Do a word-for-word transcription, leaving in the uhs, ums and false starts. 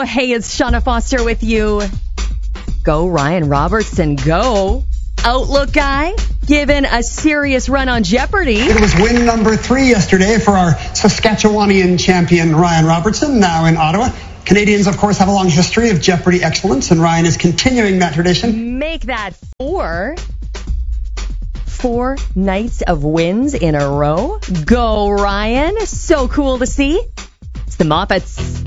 Hey, it's Shauna Foster with you. Go Ryan Robertson, go. Outlook guy, given a serious run on Jeopardy. It was win number three yesterday for our Saskatchewanian champion, Ryan Robertson, now in Ottawa. Canadians, of course, have a long history of Jeopardy excellence, and Ryan is continuing that tradition. Make that four. Four nights of wins in a row. Go, Ryan. So cool to see. It's the Moppets.